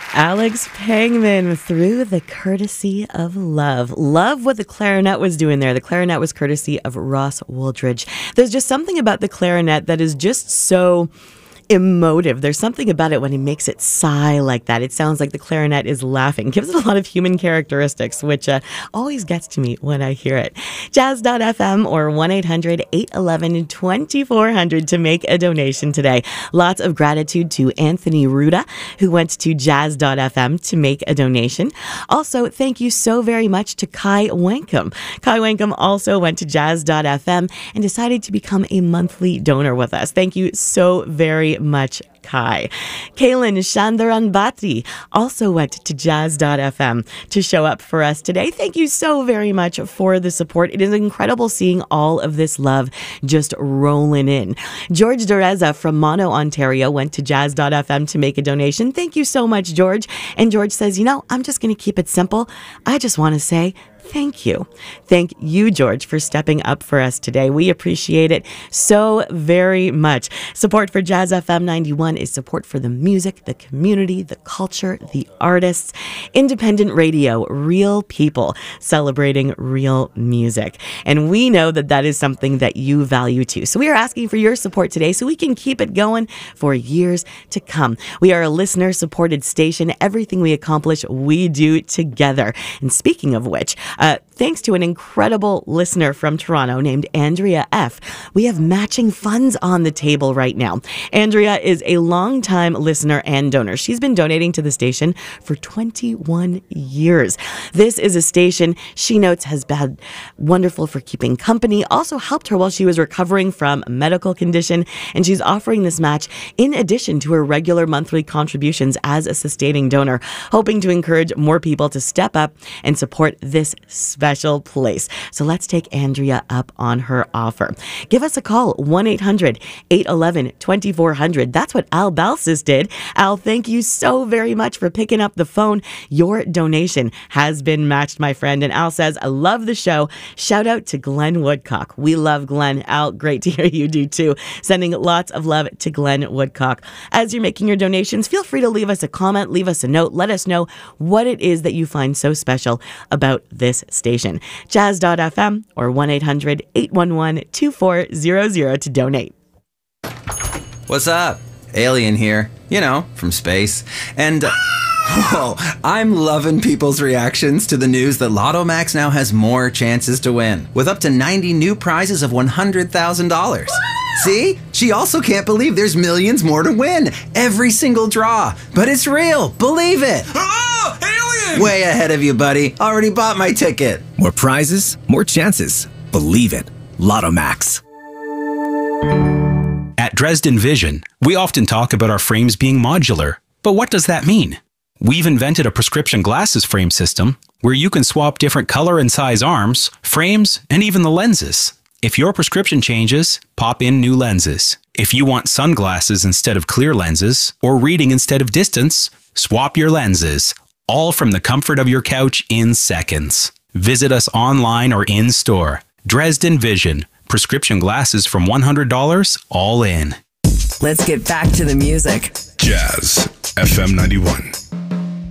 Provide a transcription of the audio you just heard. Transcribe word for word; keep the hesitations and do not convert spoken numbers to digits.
Alex Pangman, Through the Courtesy of Love. Love what the clarinet was doing there. The clarinet was courtesy of Ross Wooldridge. There's just something about the clarinet that is just so emotive. There's something about it when he makes it sigh like that. It sounds like the clarinet is laughing. Gives it a lot of human characteristics, which uh, always gets to me when I hear it. Jazz dot f m or one eight hundred, eight one one, two four zero zero to make a donation today. Lots of gratitude to Anthony Ruda, who went to jazz dot f m to make a donation. Also, thank you so very much to Kai Wankum. Kai Wankum also went to jazz dot f m and decided to become a monthly donor with us. Thank you so very much, Kai. Kaylin Shandaranbati also went to jazz dot f m to show up for us today. Thank you so very much for the support. It is incredible seeing all of this love just rolling in. George Dereza from Mono, Ontario went to jazz dot f m to make a donation. Thank you so much, George. And George says, you know, I'm just going to keep it simple. I just want to say thank you. Thank you, George, for stepping up for us today. We appreciate it so very much. Support for Jazz F M ninety-one is support for the music, the community, the culture, the artists. Independent radio, real people celebrating real music. And we know that that is something that you value too. So we are asking for your support today so we can keep it going for years to come. We are a listener-supported station. Everything we accomplish, we do together. And speaking of which, Uh, thanks to an incredible listener from Toronto named Andrea F., we have matching funds on the table right now. Andrea is a longtime listener and donor. She's been donating to the station for twenty-one years. This is a station she notes has been wonderful for keeping company, also helped her while she was recovering from a medical condition, and she's offering this match in addition to her regular monthly contributions as a sustaining donor, hoping to encourage more people to step up and support this special place. So let's take Andrea up on her offer. Give us a call, one eight hundred, eight one one, two four zero zero. That's what Al Balsis did. Al, thank you so very much for picking up the phone. Your donation has been matched, my friend. And Al says, I love the show. Shout out to Glenn Woodcock. We love Glenn. Al, great to hear you do too. Sending lots of love to Glenn Woodcock. As you're making your donations, feel free to leave us a comment, leave us a note. Let us know what it is that you find so special about this station. jazz dot f m or one eight hundred, eight one one, two four zero zero to donate. What's up? Alien here. You know, from space. And, uh, whoa, I'm loving people's reactions to the news that Lotto Max now has more chances to win, with up to ninety new prizes of one hundred thousand dollars. See? She also can't believe there's millions more to win. Every single draw. But it's real. Believe it. Oh, alien! Way ahead of you, buddy. Already bought my ticket. More prizes, more chances. Believe it. Lotto Max. At Dresden Vision, we often talk about our frames being modular. But what does that mean? We've invented a prescription glasses frame system where you can swap different color and size arms, frames, and even the lenses. If your prescription changes, pop in new lenses. If you want sunglasses instead of clear lenses, or reading instead of distance, swap your lenses. All from the comfort of your couch in seconds. Visit us online or in store. Dresden Vision. Prescription glasses from one hundred dollars, all in. Let's get back to the music. Jazz F M ninety-one.